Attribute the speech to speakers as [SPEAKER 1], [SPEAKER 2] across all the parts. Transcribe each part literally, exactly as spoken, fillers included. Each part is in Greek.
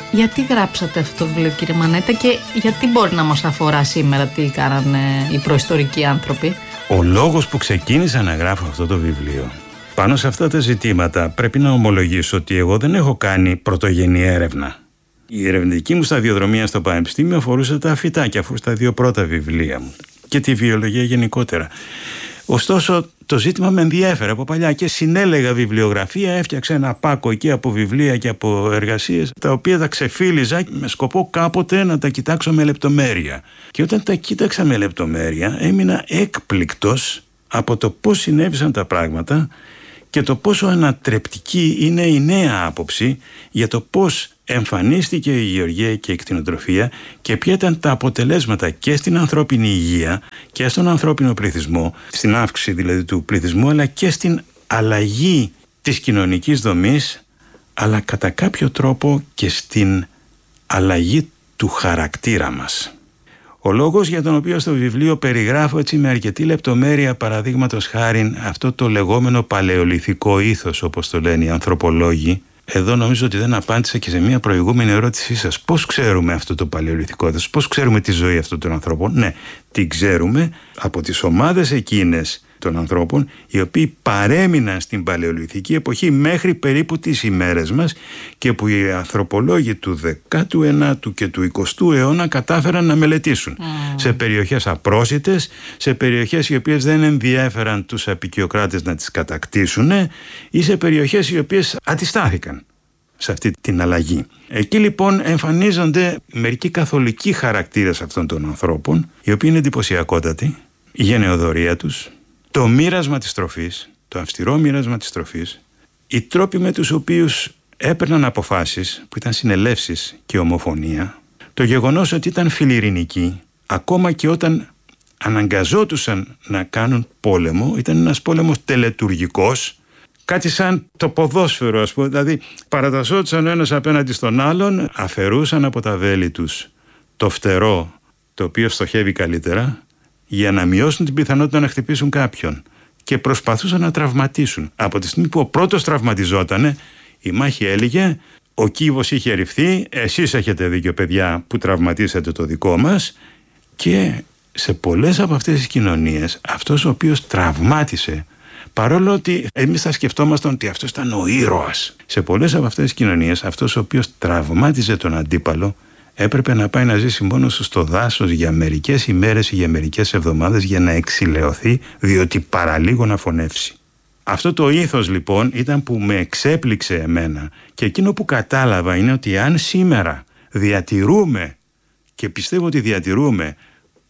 [SPEAKER 1] Γιατί γράψατε αυτό το βιβλίο, κύριε Μανέτα, και γιατί μπορεί να μας αφορά σήμερα τι κάνανε οι προϊστορικοί άνθρωποι?
[SPEAKER 2] Ο λόγος που ξεκίνησα να γράφω αυτό το βιβλίο πάνω σε αυτά τα ζητήματα, πρέπει να ομολογήσω ότι εγώ δεν έχω κάνει πρωτογενή έρευνα. Η ερευνητική μου σταδιοδρομία στο Πανεπιστήμιο αφορούσε τα φυτά και αφορούσε τα δύο πρώτα βιβλία μου και τη βιολογία γενικότερα. Ωστόσο, το ζήτημα με ενδιέφερε από παλιά και συνέλεγα βιβλιογραφία, έφτιαξα ένα πάκο εκεί από βιβλία και από εργασίες, τα οποία τα ξεφύλιζα με σκοπό κάποτε να τα κοιτάξω με λεπτομέρεια. Και όταν τα κοίταξα με λεπτομέρεια, έμεινα έκπληκτος από το πώς συνέβησαν τα πράγματα και το πόσο ανατρεπτική είναι η νέα άποψη για το πώς εμφανίστηκε η γεωργία και η κτηνοτροφία και ποια ήταν τα αποτελέσματα και στην ανθρώπινη υγεία και στον ανθρώπινο πληθυσμό, στην αύξηση δηλαδή του πληθυσμού, αλλά και στην αλλαγή της κοινωνικής δομής, αλλά κατά κάποιο τρόπο και στην αλλαγή του χαρακτήρα μας. Ο λόγος για τον οποίο στο βιβλίο περιγράφω έτσι με αρκετή λεπτομέρεια, παραδείγματος χάριν, αυτό το λεγόμενο παλαιολιθικό ήθος, όπως το λένε οι ανθρωπολόγοι, εδώ νομίζω ότι δεν απάντησα και σε μια προηγούμενη ερώτησή σας. Πώς ξέρουμε αυτό το παλαιολιθικό ήθος, πώς ξέρουμε τη ζωή αυτών των ανθρώπων? Ναι, την ξέρουμε από τις ομάδες εκείνες των ανθρώπων οι οποίοι παρέμειναν στην παλαιολιθική εποχή μέχρι περίπου τις ημέρες μας και που οι ανθρωπολόγοι του δέκατου ένατου και του εικοστού αιώνα κατάφεραν να μελετήσουν mm. σε περιοχές απρόσιτες, σε περιοχές οι οποίες δεν ενδιέφεραν τους αποικιοκράτες να τις κατακτήσουν ή σε περιοχές οι οποίες αντιστάθηκαν σε αυτή την αλλαγή. Εκεί λοιπόν εμφανίζονται μερικοί καθολικοί χαρακτήρες αυτών των ανθρώπων, οι οποίοι είναι εντυπωσιακότατοι, η γενεοδορία τους, το μοίρασμα της τροφής, το αυστηρό μοίρασμα της τροφής, οι τρόποι με τους οποίους έπαιρναν αποφάσεις που ήταν συνελεύσεις και ομοφωνία, το γεγονός ότι ήταν φιλιρινικοί, ακόμα και όταν αναγκαζόντουσαν να κάνουν πόλεμο, ήταν ένας πόλεμος τελετουργικός, κάτι σαν το ποδόσφαιρο, ας πούμε, δηλαδή παρατασσόντουσαν ο ένας απέναντι στον άλλον, αφαιρούσαν από τα βέλη τους το φτερό το οποίο στοχεύει καλύτερα, για να μειώσουν την πιθανότητα να χτυπήσουν κάποιον και προσπαθούσαν να τραυματίσουν. Από τη στιγμή που ο πρώτος τραυματιζότανε, η μάχη έλεγε ο κύβος είχε ρηφθεί, εσείς έχετε δίκιο παιδιά που τραυματίσατε το δικό μας. Και σε πολλές από αυτές τις κοινωνίες αυτός ο οποίος τραυμάτισε, παρόλο ότι εμείς θα σκεφτόμασταν ότι αυτός ήταν ο ήρωας, σε πολλές από αυτές τις κοινωνίες αυτός ο οποίος τραυμάτιζε τον αντίπαλο έπρεπε να πάει να ζήσει μόνος του στο δάσος για μερικές ημέρες ή για μερικές εβδομάδες για να εξηλαιωθεί, διότι παραλίγο να φωνεύσει. Αυτό το ήθος λοιπόν ήταν που με εξέπληξε εμένα και εκείνο που κατάλαβα είναι ότι αν σήμερα διατηρούμε, και πιστεύω ότι διατηρούμε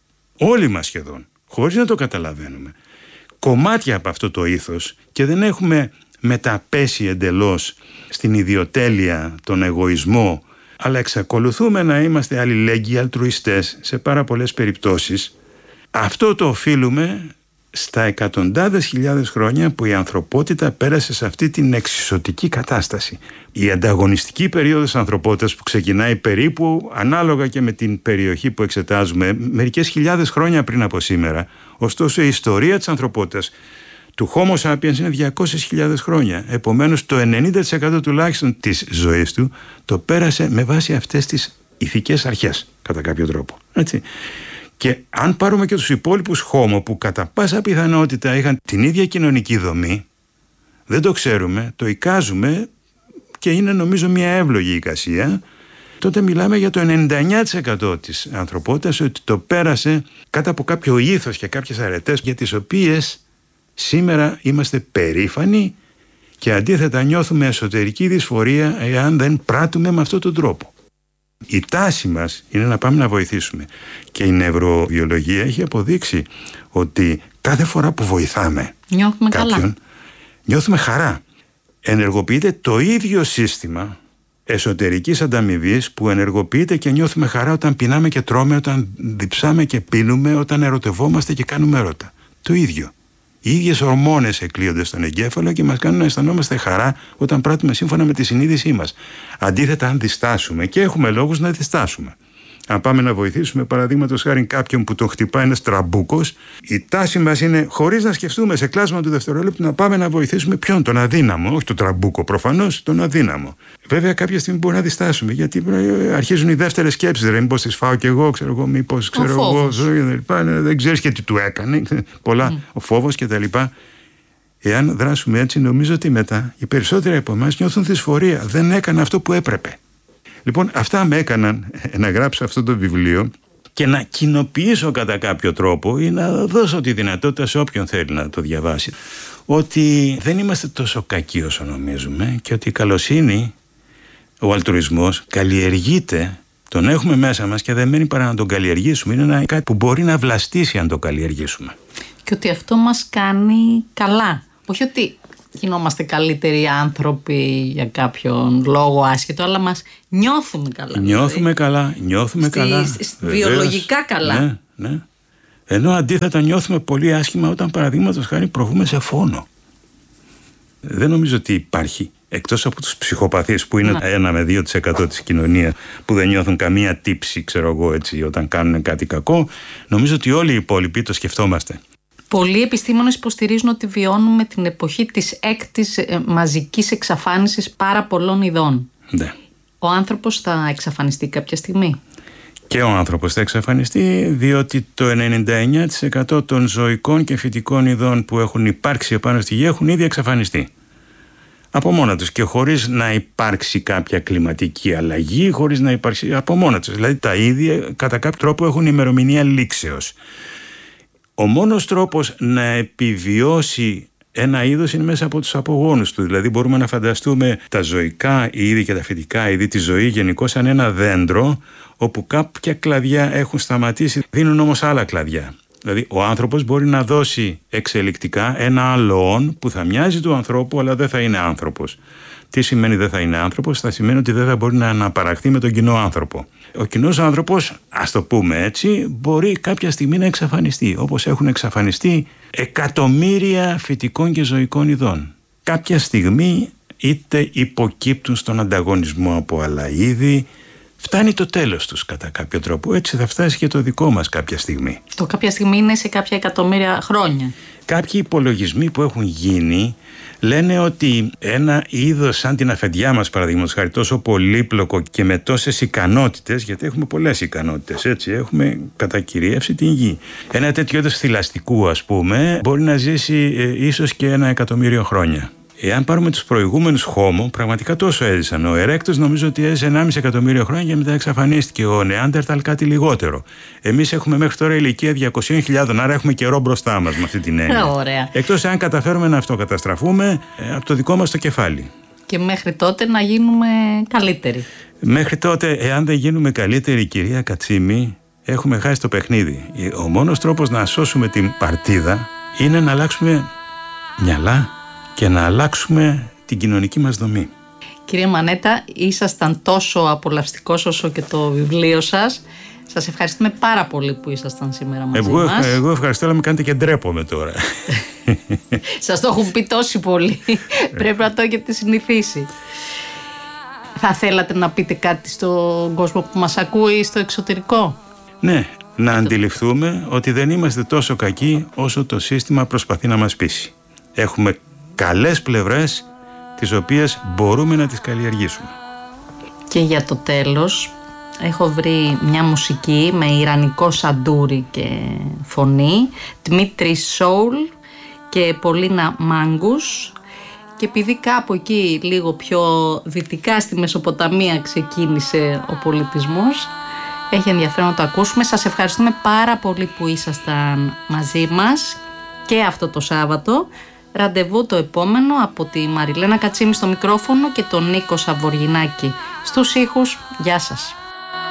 [SPEAKER 2] όλοι μας σχεδόν, χωρίς να το καταλαβαίνουμε, κομμάτια από αυτό το ήθος και δεν έχουμε μεταπέσει εντελώς στην ιδιοτέλεια, τον εγωισμό, αλλά εξακολουθούμε να είμαστε αλληλέγγυοι αλτρουιστές σε πάρα πολλές περιπτώσεις, αυτό το οφείλουμε στα εκατοντάδες χιλιάδες χρόνια που η ανθρωπότητα πέρασε σε αυτή την εξισωτική κατάσταση. Η ανταγωνιστική περίοδος της ανθρωπότητας που ξεκινάει περίπου ανάλογα και με την περιοχή που εξετάζουμε μερικές χιλιάδες χρόνια πριν από σήμερα. Ωστόσο η ιστορία της ανθρωπότητας του Homo sapiens είναι διακόσιες χιλιάδες χρόνια. Επομένως το ενενήντα τοις εκατό τουλάχιστον της ζωής του το πέρασε με βάση αυτές τις ηθικές αρχές κατά κάποιο τρόπο. Έτσι. Και αν πάρουμε και τους υπόλοιπους Homo που κατά πάσα πιθανότητα είχαν την ίδια κοινωνική δομή, δεν το ξέρουμε, το εικάζουμε και είναι νομίζω μια εύλογη εικασία, τότε μιλάμε για το ενενήντα εννέα τοις εκατό της ανθρωπότητας ότι το πέρασε κάτω από κάποιο ήθος και κάποιες αρετές για τις οποίες σήμερα είμαστε περήφανοι και αντίθετα νιώθουμε εσωτερική δυσφορία εάν δεν πράττουμε με αυτόν τον τρόπο. Η τάση μας είναι να πάμε να βοηθήσουμε και η νευροβιολογία έχει αποδείξει ότι κάθε φορά που βοηθάμε
[SPEAKER 1] νιώθουμε
[SPEAKER 2] κάποιον,
[SPEAKER 1] καλά.
[SPEAKER 2] νιώθουμε χαρά. Ενεργοποιείται το ίδιο σύστημα εσωτερικής ανταμοιβής που ενεργοποιείται και νιώθουμε χαρά όταν πεινάμε και τρώμε, όταν διψάμε και πίνουμε, όταν ερωτευόμαστε και κάνουμε έρωτα. Το ίδιο. Οι ίδιες ορμόνες εκλείονται στον εγκέφαλο και μας κάνουν να αισθανόμαστε χαρά όταν πράττουμε σύμφωνα με τη συνείδησή μας. Αντίθετα, αν διστάσουμε, και έχουμε λόγους να διστάσουμε, Αν πάμε να βοηθήσουμε, παραδείγματος χάρη, κάποιον που τον χτυπάει ένας τραμπούκος, η τάση μας είναι, χωρίς να σκεφτούμε σε κλάσμα του δευτερολέπτου, να πάμε να βοηθήσουμε ποιον, τον αδύναμο, όχι τον τραμπούκο προφανώς, τον αδύναμο. Βέβαια, κάποια στιγμή μπορεί να διστάσουμε, γιατί αρχίζουν οι δεύτερες σκέψεις. Ρε, μήπως τις φάω κι εγώ, ξέρω εγώ, μήπως ξέρω εγώ, δεν ξέρεις και τι του έκανε. Πολλά, mm. ο φόβος κτλ. Εάν δράσουμε έτσι, νομίζω ότι μετά οι περισσότεροι από εμάς νιώθουν δυσφορία. Δεν έκανα αυτό που έπρεπε. Λοιπόν, αυτά με έκαναν να γράψω αυτό το βιβλίο και να κοινοποιήσω κατά κάποιο τρόπο ή να δώσω τη δυνατότητα σε όποιον θέλει να το διαβάσει, ότι δεν είμαστε τόσο κακοί όσο νομίζουμε και ότι η καλοσύνη, ο αλτρουισμός καλλιεργείται, τον έχουμε μέσα μας και δεν μένει παρά να τον καλλιεργήσουμε. Είναι ένα κάτι που μπορεί να βλαστήσει αν το καλλιεργήσουμε. Και
[SPEAKER 1] ότι αυτό μας κάνει καλά. Όχι ότι γινόμαστε καλύτεροι άνθρωποι για κάποιον λόγο άσχετο, αλλά μας νιώθουμε καλά.
[SPEAKER 2] Νιώθουμε δηλαδή. καλά, νιώθουμε Στη, καλά.
[SPEAKER 1] Βιολογικά καλά.
[SPEAKER 2] Ναι, ναι. Ενώ αντίθετα νιώθουμε πολύ άσχημα όταν παραδείγματος χάρη προβούμε σε φόνο. Δεν νομίζω ότι υπάρχει, εκτός από τους ψυχοπαθείς που είναι ναι. ένα με δύο τοις εκατό της κοινωνίας, που δεν νιώθουν καμία τύψη, ξέρω εγώ, έτσι, όταν κάνουν κάτι κακό, νομίζω ότι όλοι οι υπόλοιποι το σκεφτόμαστε.
[SPEAKER 1] Πολλοί επιστήμονες υποστηρίζουν ότι βιώνουμε την εποχή της έκτης μαζικής εξαφάνισης πάρα πολλών ειδών.
[SPEAKER 2] Ναι.
[SPEAKER 1] Ο άνθρωπος θα εξαφανιστεί κάποια στιγμή.
[SPEAKER 2] Και ο άνθρωπος θα εξαφανιστεί, διότι το ενενήντα εννέα τοις εκατό των ζωικών και φυτικών ειδών που έχουν υπάρξει επάνω στη γη έχουν ήδη εξαφανιστεί. Από μόνα τους και χωρίς να υπάρξει κάποια κλιματική αλλαγή, χωρίς να υπάρξει από μόνα τους. Δηλαδή τα είδη κατά κάποιο τρόπο έχουν ημερομηνία λήξεως. Ο μόνος τρόπος να επιβιώσει ένα είδος είναι μέσα από τους απογόνους του. Δηλαδή μπορούμε να φανταστούμε τα ζωικά είδη και τα φυτικά είδη, τη ζωή γενικώς σαν ένα δέντρο, όπου κάποια κλαδιά έχουν σταματήσει, δίνουν όμως άλλα κλαδιά. Δηλαδή ο άνθρωπος μπορεί να δώσει εξελικτικά ένα άλλον που θα μοιάζει του ανθρώπου, αλλά δεν θα είναι άνθρωπος. Τι σημαίνει δεν θα είναι άνθρωπος? Θα σημαίνει ότι δεν θα μπορεί να αναπαραχθεί με τον κοινό άνθρωπο. Ο κοινός άνθρωπος, ας το πούμε έτσι, μπορεί κάποια στιγμή να εξαφανιστεί, όπως έχουν εξαφανιστεί εκατομμύρια φυτικών και ζωικών ειδών. Κάποια στιγμή είτε υποκύπτουν στον ανταγωνισμό από άλλα είδη, φτάνει το τέλος τους κατά κάποιο τρόπο. Έτσι θα φτάσει και το δικό μας κάποια στιγμή.
[SPEAKER 1] Το κάποια στιγμή είναι σε κάποια εκατομμύρια χρόνια.
[SPEAKER 2] Κάποιοι υπολογισμοί που έχουν γίνει λένε ότι ένα είδος σαν την αφεντιά μας, παραδείγματος χάρη, τόσο πολύπλοκο και με τόσες ικανότητες, γιατί έχουμε πολλές ικανότητες, έτσι, έχουμε κατακυριεύσει την γη. Ένα τέτοιο είδος θηλαστικού, ας πούμε, μπορεί να ζήσει ε, ίσως και ένα εκατομμύριο χρόνια. Εάν πάρουμε τους προηγούμενους Homo, πραγματικά τόσο έζησαν. Ο Ερέκτος νομίζω ότι έζησε ενάμιση εκατομμύριο χρόνια και μετά εξαφανίστηκε. Ο Νεάντερταλ κάτι λιγότερο. Εμείς έχουμε μέχρι τώρα ηλικία διακόσιες χιλιάδες, άρα έχουμε καιρό μπροστά μας με αυτή την έννοια.
[SPEAKER 1] Ωραία.
[SPEAKER 2] Εκτός αν καταφέρουμε να αυτοκαταστραφούμε ε, από το δικό μας το κεφάλι.
[SPEAKER 1] Και μέχρι τότε να γίνουμε καλύτεροι.
[SPEAKER 2] Μέχρι τότε, εάν δεν γίνουμε καλύτεροι, κυρία Κατσίμη, έχουμε χάσει το παιχνίδι. Ο μόνος τρόπος να σώσουμε την παρτίδα είναι να αλλάξουμε μυαλά και να αλλάξουμε την κοινωνική μας δομή.
[SPEAKER 1] Κύριε Μανέτα, ήσασταν τόσο απολαυστικός όσο και το βιβλίο σας. Σας ευχαριστούμε πάρα πολύ που ήσασταν σήμερα μαζί
[SPEAKER 2] εγώ,
[SPEAKER 1] μας.
[SPEAKER 2] Εγώ ευχαριστώ, αλλά με κάνετε και ντρέπομαι τώρα.
[SPEAKER 1] Σας το έχουν πει τόσοι πολλοί. Πρέπει να το έχετε συνηθίσει. Θα θέλατε να πείτε κάτι στον κόσμο που μας ακούει στο εξωτερικό?
[SPEAKER 2] Ναι, να αντιληφθούμε ότι δεν είμαστε τόσο κακοί όσο το σύστημα προσπαθεί να μας πείσει. Έχουμε καλές πλευρές, τις οποίες μπορούμε να τις καλλιεργήσουμε.
[SPEAKER 1] Και για το τέλος έχω βρει μια μουσική με ιρανικό σαντούρι και φωνή, Δημήτρη Σόουλ και Πολίνα Μάγκους, και επειδή κάπου εκεί λίγο πιο δυτικά στη Μεσοποταμία ξεκίνησε ο πολιτισμός, έχει ενδιαφέρον να το ακούσουμε. Σας ευχαριστούμε πάρα πολύ που ήσασταν μαζί μας και αυτό το Σάββατο. Ραντεβού το επόμενο από τη Μαριλένα Κατσίμη στο μικρόφωνο και τον Νίκο Σαβοργινάκη στους ήχους. Γεια σας.